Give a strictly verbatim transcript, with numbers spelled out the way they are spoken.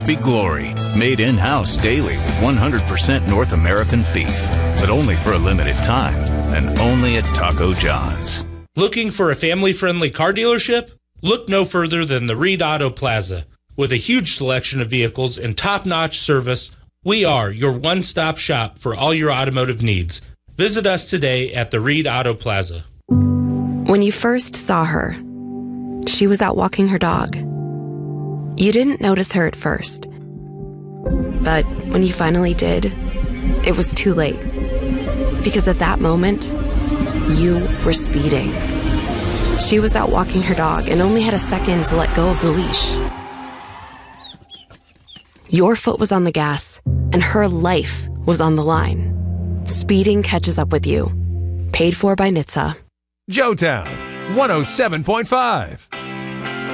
Glory, made in-house daily with one hundred percent North American beef, but only for a limited time and only at Taco John's. Looking for a family-friendly car dealership? Look no further than the Reed Auto Plaza. With a huge selection of vehicles and top-notch service, we are your one-stop shop for all your automotive needs. Visit us today at the Reed Auto Plaza. When you first saw her, she was out walking her dog. You didn't notice her at first. But when you finally did, it was too late. Because at that moment, you were speeding. She was out walking her dog and only had a second to let go of the leash. Your foot was on the gas, and her life was on the line. Speeding catches up with you. Paid for by N H T S A. Joetown, one oh seven point five.